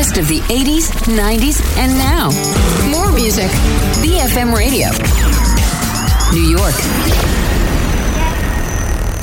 best of the 80s, 90s, and now. More music. BFM Radio. New York.